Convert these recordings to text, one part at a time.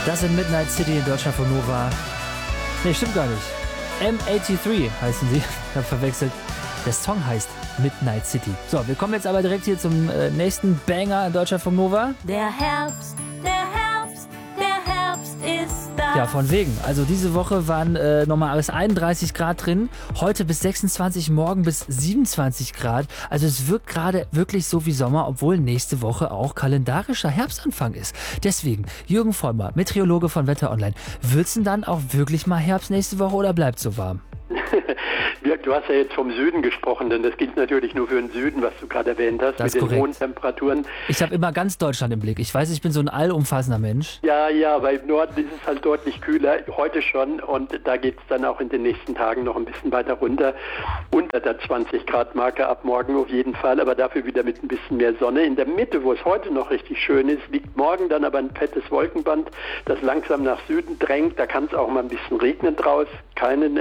Das in Midnight City in Deutschland von Nova. Nee, stimmt gar nicht. M83 heißen sie. Ich habe verwechselt. Der Song heißt Midnight City. So, wir kommen jetzt aber direkt hier zum nächsten Banger in Deutschland von Nova. Der Herbst, der Herbst, der Herbst ist da. Ja, von wegen. Also diese Woche waren nochmal bis 31 Grad drin. Heute bis 26, morgen bis 27 Grad. Also es wirkt gerade wirklich so wie Sommer, obwohl nächste Woche auch kalendarischer Herbstanfang ist. Deswegen, Jürgen Vollmer, Meteorologe von Wetter Online. Wird's denn dann auch wirklich mal Herbst nächste Woche oder bleibt so warm? Du hast ja jetzt vom Süden gesprochen, denn das gilt natürlich nur für den Süden, was du gerade erwähnt hast, Das mit ist den hohen korrekt. Temperaturen. Ich habe immer ganz Deutschland im Blick. Ich weiß, ich bin so ein allumfassender Mensch. Ja, weil im Norden ist es halt deutlich kühler, heute schon, und da geht es dann auch in den nächsten Tagen noch ein bisschen weiter runter, unter der 20-Grad-Marke ab morgen auf jeden Fall, aber dafür wieder mit ein bisschen mehr Sonne. In der Mitte, wo es heute noch richtig schön ist, liegt morgen dann aber ein fettes Wolkenband, das langsam nach Süden drängt. Da kann es auch mal ein bisschen regnen draus. Kein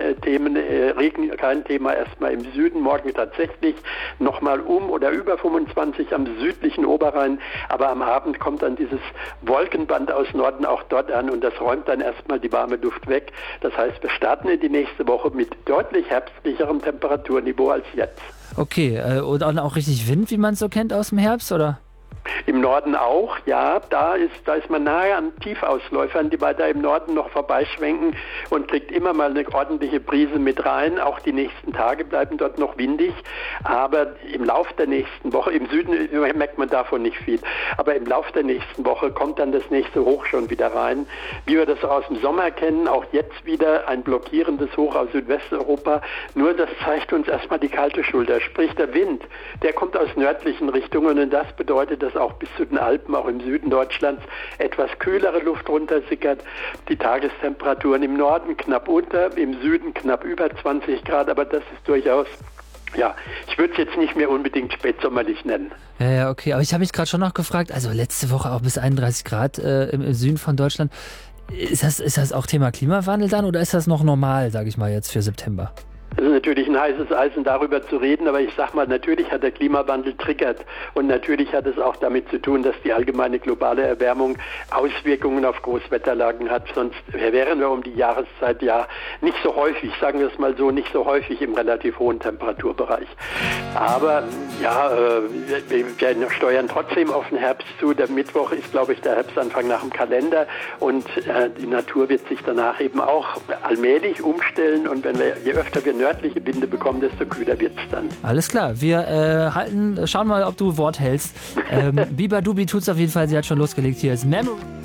Thema erstmal im Süden, morgen tatsächlich nochmal oder über 25 am südlichen Oberrhein, aber am Abend kommt dann dieses Wolkenband aus Norden auch dort an und das räumt dann erstmal die warme Luft weg. Das heißt, wir starten in die nächste Woche mit deutlich herbstlicherem Temperaturniveau als jetzt. Okay, und auch richtig Wind, wie man es so kennt aus dem Herbst, oder? Im Norden auch, ja, da ist man nahe an Tiefausläufern, die weiter im Norden noch vorbeischwenken und kriegt immer mal eine ordentliche Brise mit rein. Auch die nächsten Tage bleiben dort noch windig, aber im Lauf der nächsten Woche, im Süden merkt man davon nicht viel, aber im Lauf der nächsten Woche kommt dann das nächste Hoch schon wieder rein. Wie wir das aus dem Sommer kennen, auch jetzt wieder ein blockierendes Hoch aus Südwesteuropa, nur das zeigt uns erstmal die kalte Schulter, sprich der Wind, der kommt aus nördlichen Richtungen und das bedeutet, dass auch bis zu den Alpen, auch im Süden Deutschlands, etwas kühlere Luft runtersickert. Die Tagestemperaturen im Norden knapp unter, im Süden knapp über 20 Grad, aber das ist durchaus, ja, ich würde es jetzt nicht mehr unbedingt spätsommerlich nennen. Ja, okay. Aber ich habe mich gerade schon noch gefragt, also letzte Woche auch bis 31 Grad im Süden von Deutschland. Ist das auch Thema Klimawandel dann oder ist das noch normal, sage ich mal jetzt, für September? Es ist natürlich ein heißes Eisen, darüber zu reden, aber ich sag mal, natürlich hat der Klimawandel triggert und natürlich hat es auch damit zu tun, dass die allgemeine globale Erwärmung Auswirkungen auf Großwetterlagen hat. Sonst wären wir um die Jahreszeit ja nicht so häufig, sagen wir es mal so, nicht so häufig im relativ hohen Temperaturbereich. Aber ja, wir steuern trotzdem auf den Herbst zu. Der Mittwoch ist, glaube ich, der Herbstanfang nach dem Kalender und die Natur wird sich danach eben auch allmählich umstellen und je öfter wir nördliche Winde bekommen, desto kühler wird es dann. Alles klar, wir schauen mal, ob du Wort hältst. Biba Dubi tut's auf jeden Fall, sie hat schon losgelegt. Hier ist Memory.